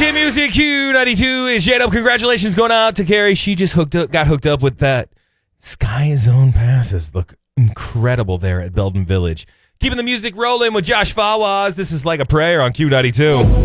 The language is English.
Music Q92 is J-Dub. Congratulations going out to Carrie. She just got hooked up with that Sky Zone passes. Look incredible there at Belden Village. Keeping the music rolling with Josh Fawaz. This is Like a Prayer on Q92.